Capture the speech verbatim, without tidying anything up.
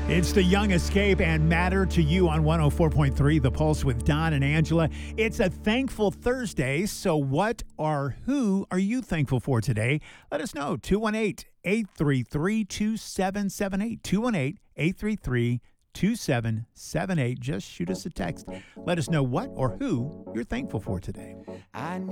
It's the Young Escape and Matter to You on one oh four point three, The Pulse with Don and Angela. It's a thankful Thursday, so what or who are you thankful for today? Let us know. two one eight, eight three three, two seven seven eight. two one eight, eight three three, two seven seven eight. Just shoot us a text. Let us know what or who you're thankful for today. I